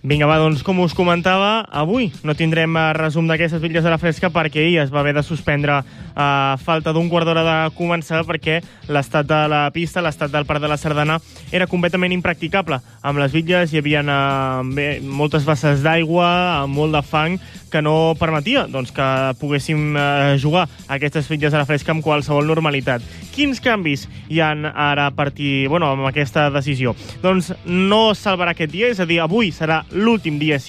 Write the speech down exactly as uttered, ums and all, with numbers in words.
Vinga, va, doncs, com us comentava, avui no tindrem resum d'aquestes bitlles de la fresca perquè ahir es va haver de suspendre a falta d'un quart d'hora de començar perquè l'estat de la pista, l'estat del Parc de la Sardana, era completament impracticable. Amb les bitlles hi havia eh, bé, moltes basses d'aigua, molt de fang, que no permetia doncs, que poguéssim eh, jugar aquestes bitlles de la fresca amb qualsevol normalitat. Quins canvis hi han ara a partir, bueno, amb aquesta decisió? Doncs no es salvarà aquest dia, és a dir, avui serà l'últim dia